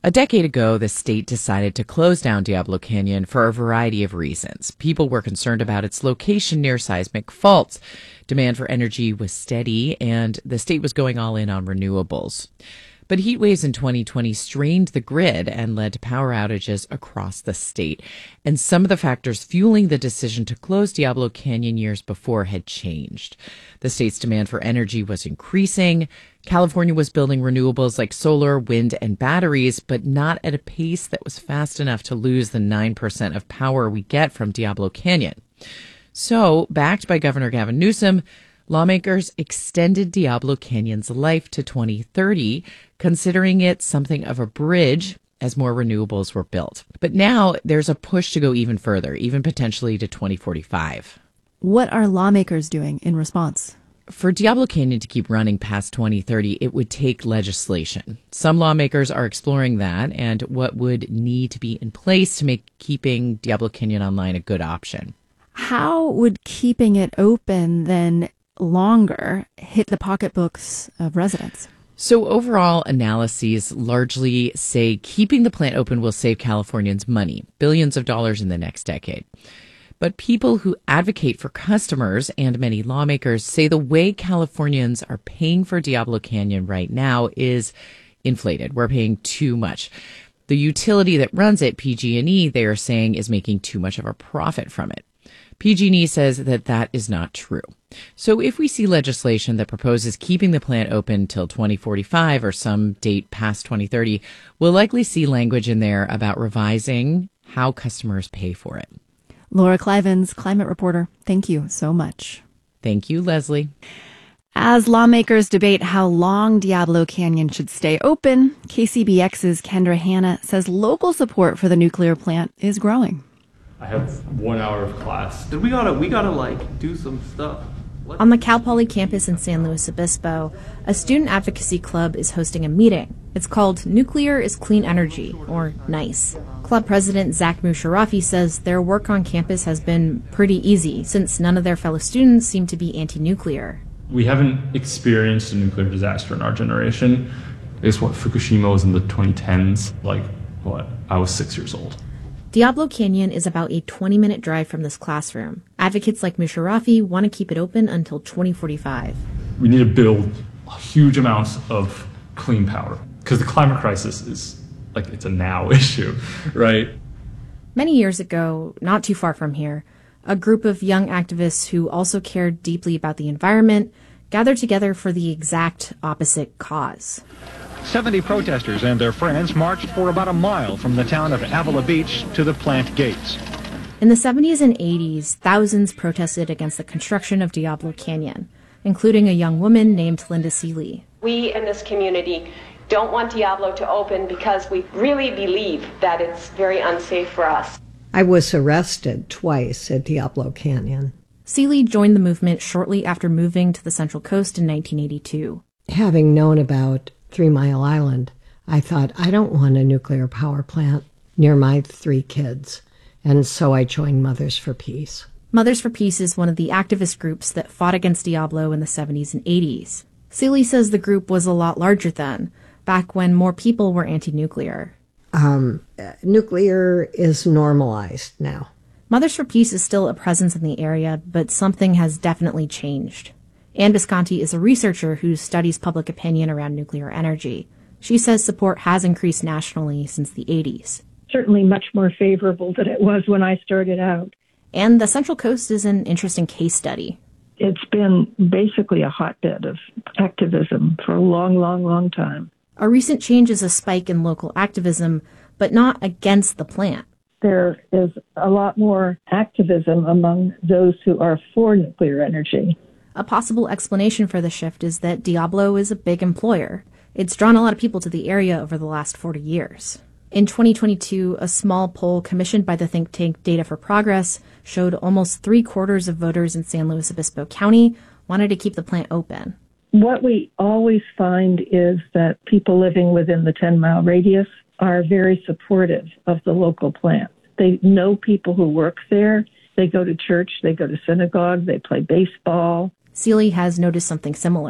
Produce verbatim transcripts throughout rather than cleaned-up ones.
A decade ago, the state decided to close down Diablo Canyon for a variety of reasons. People were concerned about its location near seismic faults. Demand for energy was steady, and the state was going all in on renewables. But heat waves in twenty twenty strained the grid and led to power outages across the state. And some of the factors fueling the decision to close Diablo Canyon years before had changed. The state's demand for energy was increasing. California was building renewables like solar, wind, and batteries, but not at a pace that was fast enough to lose the nine percent of power we get from Diablo Canyon. So, backed by Governor Gavin Newsom, lawmakers extended Diablo Canyon's life to twenty thirty, considering it something of a bridge as more renewables were built. But now there's a push to go even further, even potentially to twenty forty-five. What are lawmakers doing in response? For Diablo Canyon to keep running past twenty thirty, it would take legislation. Some lawmakers are exploring that and what would need to be in place to make keeping Diablo Canyon online a good option. How would keeping it open then longer hit the pocketbooks of residents? So overall analyses largely say keeping the plant open will save Californians money, billions of dollars in the next decade. But people who advocate for customers and many lawmakers say the way Californians are paying for Diablo Canyon right now is inflated. We're paying too much. The utility that runs it, P G and E, they are saying is making too much of a profit from it. P G and E says that that is not true. So if we see legislation that proposes keeping the plant open till twenty forty-five or some date past twenty thirty, we'll likely see language in there about revising how customers pay for it. Laura Clivens, climate reporter, thank you so much. Thank you, Leslie. As lawmakers debate how long Diablo Canyon should stay open, K C B X's Kendra Hanna says local support for the nuclear plant is growing. I have one hour of class. We gotta, we gotta like do some stuff. Let's- On the Cal Poly campus in San Luis Obispo, a student advocacy club is hosting a meeting. It's called Nuclear is Clean Energy, or NICE. Club president Zach Musharafi says their work on campus has been pretty easy since none of their fellow students seem to be anti-nuclear. We haven't experienced a nuclear disaster in our generation. It's what Fukushima was in the twenty tens. Like, what? I was six years old. Diablo Canyon is about a twenty-minute drive from this classroom. Advocates like Musharafi want to keep it open until twenty forty-five. We need to build huge amounts of clean power because the climate crisis is like it's a now issue, right? Many years ago, not too far from here, a group of young activists who also cared deeply about the environment gathered together for the exact opposite cause. seventy protesters and their friends marched for about a mile from the town of Avila Beach to the plant gates. In the seventies and eighties, thousands protested against the construction of Diablo Canyon, including a young woman named Linda Seeley. We in this community don't want Diablo to open because we really believe that it's very unsafe for us. I was arrested twice at Diablo Canyon. Seeley joined the movement shortly after moving to the Central Coast in nineteen eighty-two. Having known about Three Mile Island, I thought, I don't want a nuclear power plant near my three kids. And so I joined Mothers for Peace. Mothers for Peace is one of the activist groups that fought against Diablo in the seventies and eighties. Seeley says the group was a lot larger then, back when more people were anti-nuclear. Um, nuclear is normalized now. Mothers for Peace is still a presence in the area, but something has definitely changed. Ann Visconti is a researcher who studies public opinion around nuclear energy. She says support has increased nationally since the eighties. Certainly much more favorable than it was when I started out. And the Central Coast is an interesting case study. It's been basically a hotbed of activism for a long, long, long time. A recent change is a spike in local activism, but not against the plant. There is a lot more activism among those who are for nuclear energy. A possible explanation for the shift is that Diablo is a big employer. It's drawn a lot of people to the area over the last forty years. In twenty twenty-two, a small poll commissioned by the think tank Data for Progress showed almost three quarters of voters in San Luis Obispo County wanted to keep the plant open. What we always find is that people living within the ten-mile radius are very supportive of the local plant. They know people who work there. They go to church, they go to synagogue, they play baseball. Seeley has noticed something similar.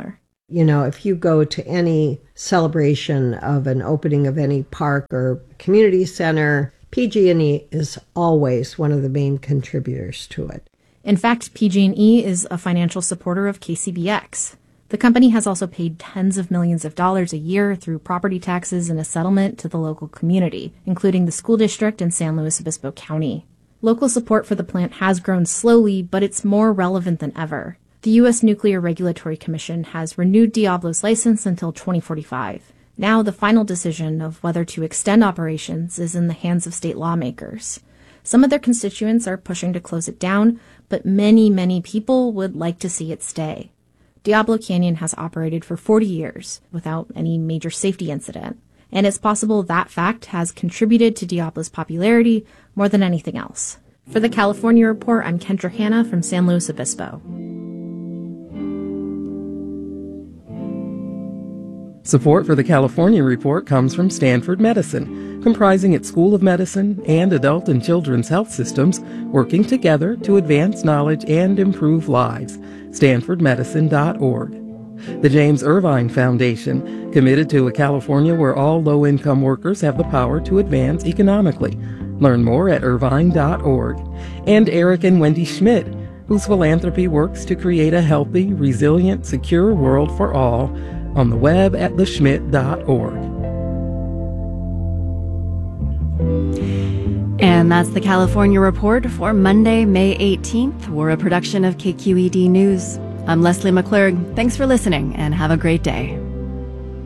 You know, if you go to any celebration of an opening of any park or community center, P G and E is always one of the main contributors to it. In fact, P G and E is a financial supporter of K C B X. The company has also paid tens of millions of dollars a year through property taxes and a settlement to the local community, including the school district in San Luis Obispo County. Local support for the plant has grown slowly, but it's more relevant than ever. The U S Nuclear Regulatory Commission has renewed Diablo's license until twenty forty-five. Now the final decision of whether to extend operations is in the hands of state lawmakers. Some of their constituents are pushing to close it down, but many, many people would like to see it stay. Diablo Canyon has operated for forty years without any major safety incident, and it's possible that fact has contributed to Diablo's popularity more than anything else. For the California Report, I'm Kendra Hanna from San Luis Obispo. Support for the California Report comes from Stanford Medicine, comprising its School of Medicine and adult and children's health systems working together to advance knowledge and improve lives. stanford medicine dot org. The James Irvine Foundation, committed to a California where all low-income workers have the power to advance economically. Learn more at irvine dot org. And Eric and Wendy Schmidt, whose philanthropy works to create a healthy, resilient, secure world for all, on the web at the schmidt dot org. And that's the California Report for Monday, May eighteenth. We're a production of K Q E D News. I'm Leslie McClurg. Thanks for listening and have a great day.